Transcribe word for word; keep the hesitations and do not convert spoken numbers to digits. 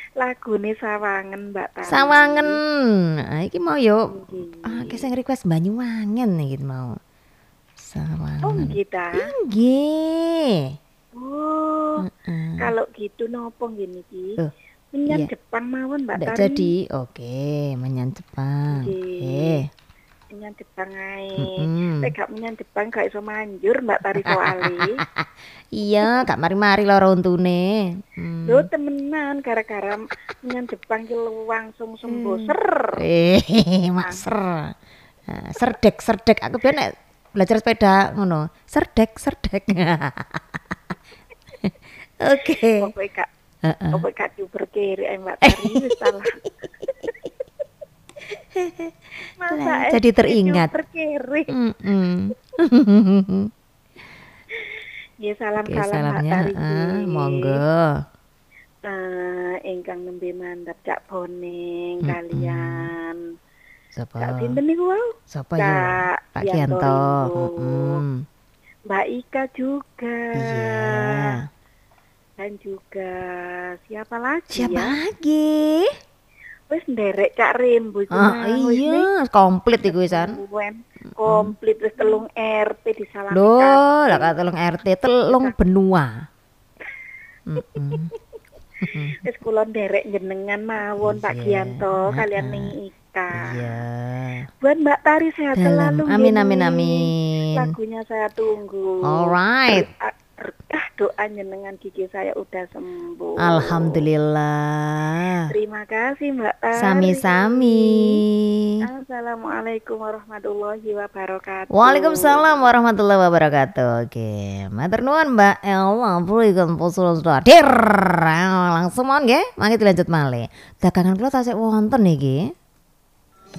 lagune Sawangen Mbak Sawangen. Tari. Ah, iki mau yo. Ah, Nggih. sing request Banyuwangen iki mau. Oh Sawangen. nggih ta. Inggih. Oh, Heeh. kalau gitu nopo nggih niki? Loh, Menyan iya. Jepang mawon Mbak Ndak Tari. jadi. Oke, menyan Jepang. Nggih. Oke. Menyan Jepang ae. Mm-mm. Lek gak menyan Jepang gak iso manjur Mbak Tari soale. Iya, gak mari-mari lara untune. Lho Hmm. temenan gara-gara menyan Jepang ki langsung sembuh Hmm. ser. Eh, mak Ah, ser. Nah, serdek, serdek. Aku biar nek belajar sepeda ngono. Serdek, serdek. Oke. pokoknya kak Heeh. pokoknya kak diuber kiri ae Mbak Tari wis salah. Masa Lah, es jadi teringat. diuber kiri. Mm-mm. Nggih Oke, salam-salam Mbak salamnya, Tari heeh, nggih. monggo. Eh, ingkang nembe mandhap Cak Boning Mm-mm. kalian Cak Sapa? sinten niku wau? Sapa yo? Cak Pak Yanto Kianto. Ringo. Mm-mm. Mbak Ika juga. Iya. Dan juga siapa lagi Siapa ya? lagi? Wis nderek Cak Rembo iku Ah, mang wis nih. iya, komplit iku wisan. Kesuwen komplit wis telung R T disalami Loh, lah kabeh. kata telung R T, telung benua. Mm-mm. Wis kula nderek jenengan mawon Pak Iya, Gianto kalian heeh. Ning Ika. Iya. Buat Mbak Tari sehat Dalam selalu amin amin gini. amin. Lagunya saya tunggu. Alright. Berkah doa jenengan gigi saya udah sembuh. Alhamdulillah. Terima kasih Mbak Tari. Sami-sami. Assalamualaikum warahmatullahi wabarakatuh. Waalaikumsalam warahmatullahi wabarakatuh. Oke, matur nuwun Mbak Ella, berikan pusul sudah dir. Langsung mon nggih, mangke dilanjut malih. Dagangan kula tasik wonten niki.